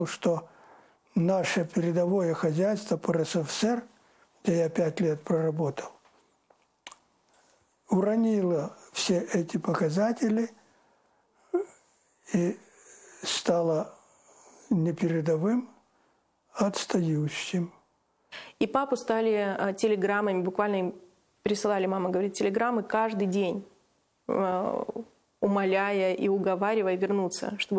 что наше передовое хозяйство по РСФСР, где я 5 лет проработал, уронило все эти показатели и стало не передовым, а отстающим. И папу стали телеграммами, буквально им присылали, мама говорит, телеграммы каждый день, умоляя и уговаривая вернуться, чтобы